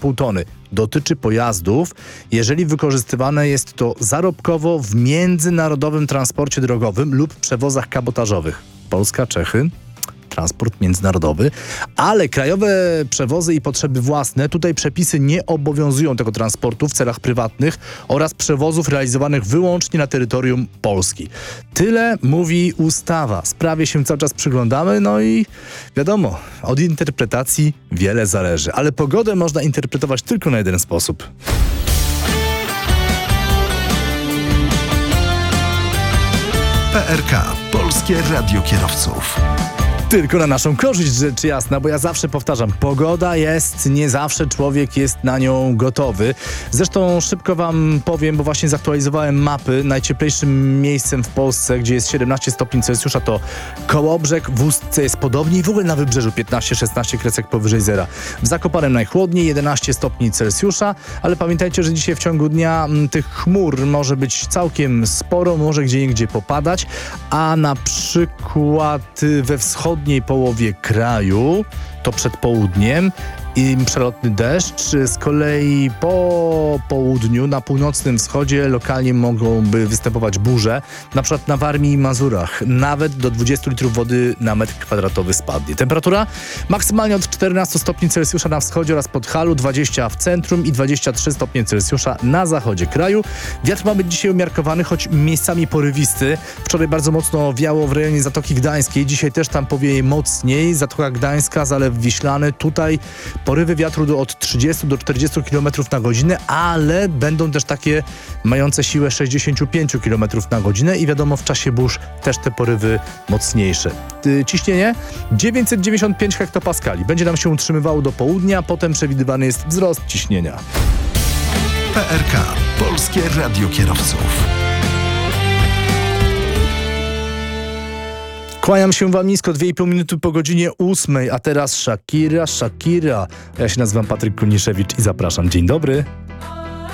2,5 tony. Dotyczy pojazdów, jeżeli wykorzystywane jest to zarobkowo w międzynarodowym transporcie drogowym lub przewozach kabotażowych. Polska, Czechy, transport międzynarodowy, ale krajowe przewozy i potrzeby własne, tutaj przepisy nie obowiązują tego transportu w celach prywatnych oraz przewozów realizowanych wyłącznie na terytorium Polski. Tyle mówi ustawa. Sprawie się cały czas przyglądamy, no i wiadomo, od interpretacji wiele zależy, ale pogodę można interpretować tylko na jeden sposób. PRK, Polskie Radio Kierowców. Tylko na naszą korzyść, rzecz jasna, bo ja zawsze powtarzam, pogoda jest, nie zawsze człowiek jest na nią gotowy. Zresztą szybko wam powiem, bo właśnie zaktualizowałem mapy. Najcieplejszym miejscem w Polsce, gdzie jest 17 stopni Celsjusza, to Kołobrzeg, w Ustce jest podobnie i w ogóle na Wybrzeżu 15-16 kresek powyżej zera. W Zakopanem najchłodniej, 11 stopni Celsjusza, ale pamiętajcie, że dzisiaj w ciągu dnia tych chmur może być całkiem sporo, może gdzieindziej popadać, a na przykład we wschodniej połowie kraju, to przed południem, i przelotny deszcz. Z kolei po południu na północnym wschodzie lokalnie mogą występować burze, na przykład na Warmii i Mazurach. Nawet do 20 litrów wody na metr kwadratowy spadnie. Temperatura maksymalnie od 14 stopni Celsjusza na wschodzie oraz Podhalu, 20 w centrum i 23 stopnie Celsjusza na zachodzie kraju. Wiatr ma być dzisiaj umiarkowany, choć miejscami porywisty. Wczoraj bardzo mocno wiało w rejonie Zatoki Gdańskiej. Dzisiaj też tam powieje mocniej. Zatoka Gdańska, Zalew Wiślany. Tutaj porywy wiatru od 30 do 40 km na godzinę, ale będą też takie mające siłę 65 km na godzinę i wiadomo, w czasie burz też te porywy mocniejsze. Ciśnienie 995 hektopaskali. Będzie nam się utrzymywało do południa, potem przewidywany jest wzrost ciśnienia. PRK, Polskie Radio Kierowców. Kłaniam się wam nisko, 2,5 minuty po godzinie 8, a teraz Shakira. Ja się nazywam Patryk Koniszewicz i zapraszam. Dzień dobry.